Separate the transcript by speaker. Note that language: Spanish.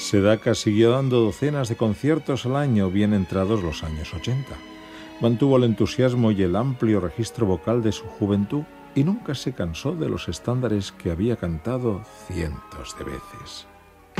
Speaker 1: Sedaka siguió dando docenas de conciertos al año bien entrados los años 80. Mantuvo el entusiasmo y el amplio registro vocal de su juventud y nunca se cansó de los estándares que había cantado cientos de veces.